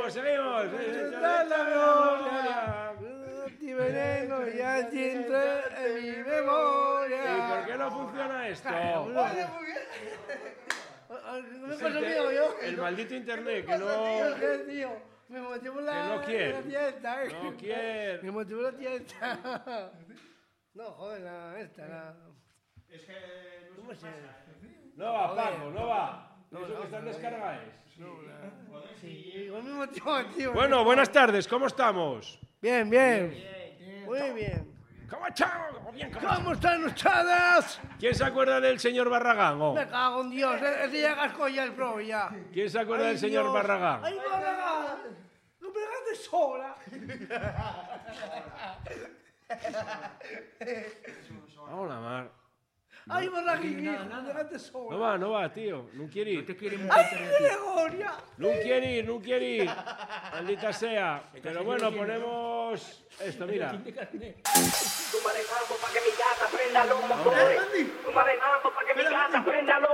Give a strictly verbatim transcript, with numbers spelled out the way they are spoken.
seguimos, seguimos. Está la memoria. Ti veneno ya entra en mi memoria. ¿Y por qué no funciona esto? Oye, muy bien. ¿Qué pasa conmigo yo? El maldito internet que no... ¿Qué, tío? Me motivó la, Que no quiere. la tienda. No quiere. Me motivó la tienda. No, joder, la esta, la... Es que... ¿Cómo se llama? No va, Paco, no va. Eso que está en descarga es. Sí, igual me motivó, tío. Bueno, buenas tardes, ¿cómo estamos? Bien, bien. Muy bien. ¿Cómo estamos? Bien, ¿cómo ¿Cómo están ustedes? ¿Quién se acuerda del señor Barragán? oh? Me cago en Dios, ese ya cascó ya el pro, ya. ¿Quién se acuerda Ay, del señor Dios. Barragán? ¡Ay, Barragán! ¡No me dejaste sola! Vamos la mar. ¡Ay, Barragán, hijo! ¡No me dejaste sola! No va, no va, tío. No quiere ir. ¡Ay, Gregoria! No quiere ir, no quiere ir. Maldita sea. Pero bueno, ponemos esto, mira. Tú manejando pa' que mi gata prenda los motores. Tú manejando